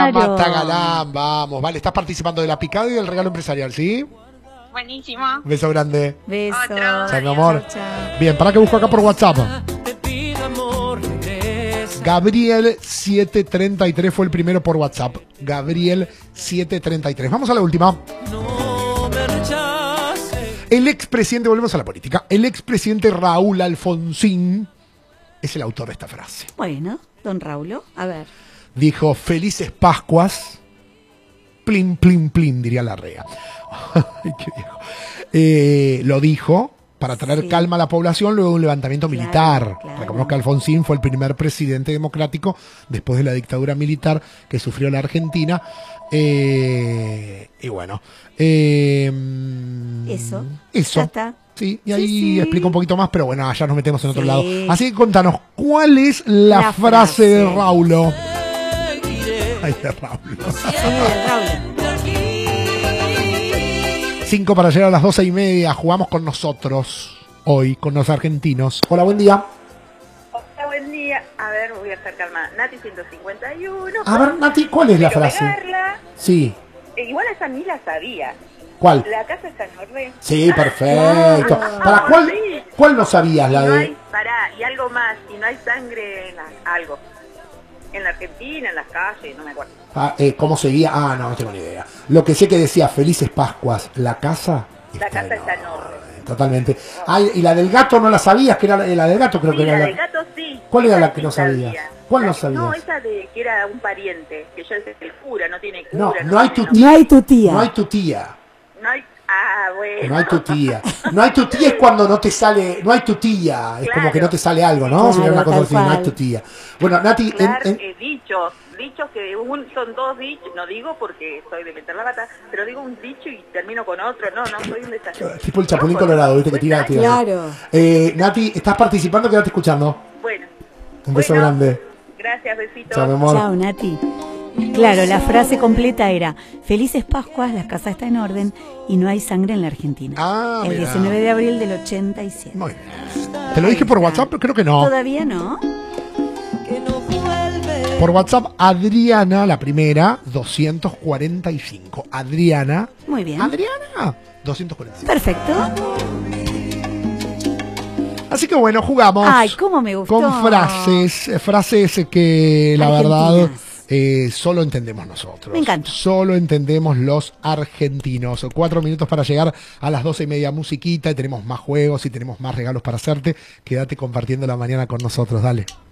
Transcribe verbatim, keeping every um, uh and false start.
Mata Galán, vamos, vale, estás participando de la picada y del regalo empresarial, ¿sí? Buenísimo. Beso grande. Besos. Otro. Chao, mi amor. Chao, chao. Bien, para que busco acá por WhatsApp. Gabriel siete treinta y tres fue el primero por WhatsApp. Gabriel siete treinta y tres. Vamos a la última. El expresidente, volvemos a la política. El expresidente Raúl Alfonsín es el autor de esta frase. Bueno, don Raúl, a ver. Dijo, felices Pascuas, plin, plin, plin, diría la rea. Ay, qué viejo. Eh, lo dijo para traer Sí. calma a la población luego de un levantamiento Claro, militar. claro. Recordemos que Alfonsín fue el primer presidente democrático después de la dictadura militar que sufrió la Argentina. Eh, y bueno, eh, Eso. Eso. Ya está. Sí, y Sí, ahí sí. explico un poquito más, pero bueno, allá nos metemos en otro Sí. lado. Así que contanos, ¿cuál es la, La frase, frase. de Raulo? Ay, de Raulo. Sí, don Raúl. Cinco para llegar a las doce y media. Jugamos con nosotros hoy, con los argentinos. Hola, buen día. Hola, buen día. A ver, voy a estar calmada. Nati ciento cincuenta y uno. A ver, Nati, ¿cuál es la Quiero frase? pegarla. Sí. Eh, igual esa ni la sabía. ¿Cuál? La casa está en orden. Sí, perfecto. Ah, ¿Para cuál, sí. cuál no sabías? La Y no hay, de... pará, y algo más. Y no hay sangre en la- algo. En la Argentina, en las calles, no me acuerdo. Ah, eh, ¿Cómo seguía? Ah, no, no tengo ni idea. Lo que sé que decía, felices Pascuas, la casa La está casa en está en orden. orden. Totalmente. Ah, y la del gato no la sabías, que era la, la del gato creo Sí, que era la la... del gato sí. ¿Cuál era Esa la que sí no sabías? sabía. ¿Cuál La no que- sabías? No, esa de que era un pariente. Que yo decía que el cura no tiene No, cura. no hay tiene tu No hay tu tía. No hay tu tía. No hay... Ah, bueno. No hay tu tía. No hay tu tía es cuando no te sale, no hay tu tía. Es como Claro. que no te sale algo, ¿no? Claro, Sería una cosa tal así, no hay cual. tu tía. Bueno, Nati, en- Claro, en- eh, dichos, dichos que un- son dos dichos, no digo porque soy de meter la bata, pero digo un dicho y termino con otro, no, no soy un desastre. tipo el Chapulín Colorado, ¿viste? Que tira, tira. Claro. Eh, Nati, ¿estás participando? Quédate escuchando. Bueno, Un beso Bueno. grande. gracias, besitos. Chao, mi amor. Chao, Nati. Claro, la frase completa era Felices Pascuas, la casa está en orden y no hay sangre en la Argentina. Ah, el mirá. diecinueve de abril del ochenta y siete. Muy bien. ¿Te lo dije por WhatsApp? Pero creo que no. Todavía no. Por WhatsApp, Adriana, la primera, doscientos cuarenta y cinco. Adriana. Muy bien. Adriana, doscientos cuarenta y cinco. Perfecto. Así que bueno, jugamos. Ay, cómo me gustó. Con frases, eh, frases que la verdad Argentinas. eh, solo entendemos nosotros. Me encanta. Solo entendemos los argentinos. Cuatro minutos para llegar a las doce y media, musiquita, y tenemos más juegos y tenemos más regalos para hacerte. Quédate compartiendo la mañana con nosotros, dale.